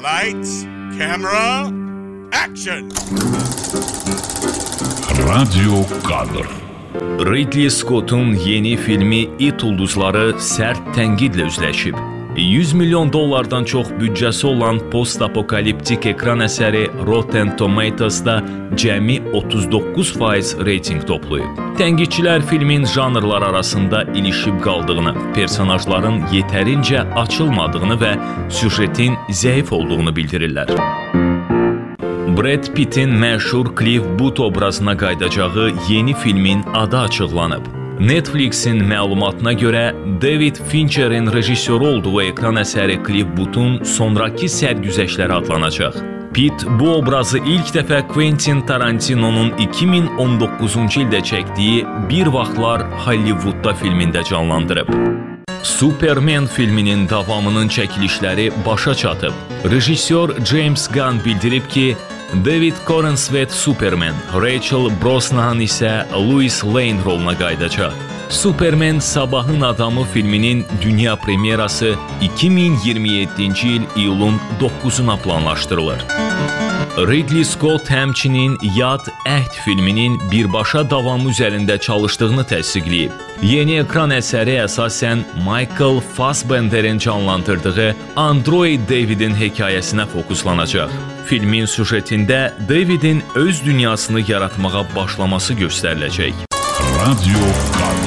Lights, camera, action! Radyo Kadr. Ridley Scott'un yeni filmi It ulduzları sərt tənqidlə üzləşib. $100 milyon çox büdcəsi olan post-apokaliptik ekran əsəri Rotten Tomatoes'da cəmi 39% reyting toplayıb. Tənqidçilər filmin janrlar arasında ilişib qaldığını, personajların yetərincə açılmadığını və süjetin zəif olduğunu bildirirlər. Brad Pitt'in məşhur Cliff Booth obrazına qayıdacağı yeni filmin adı açıqlanıb. Netflix'in məlumatına görə David Fincher'in rejissoru olduğu ekran əsəri Cliff Booth'un sonraki sərgüzəştləri adlanacaq. Pitt bu obrazı ilk dəfə Quentin Tarantino'nun 2019-cu ildə çəkdiyi Bir Vaxtlar Hollywoodda filmində canlandırıb. Superman filminin davamının çəkilişləri başa çatıb. Rejissor James Gunn bildirib ki, David Corenswet Superman, Rachel Brosnahan isə Lois Lane roluna qayıdacaq. Superman Sabahın Adamı filminin dünya premyerası 2027-ci il iyulun 9-una planlaşdırılır. Ridley Scott həmçinin Yad Əhd filminin birbaşa davamı üzərində çalışdığını təsdiqləyib. Yeni ekran əsəri əsasən Michael Fassbender'in canlandırdığı Android David'in hekayəsinə fokuslanacaq. Filmin süjetində David'in öz dünyasını yaratmağa başlaması göstəriləcək. Radyo Kadr.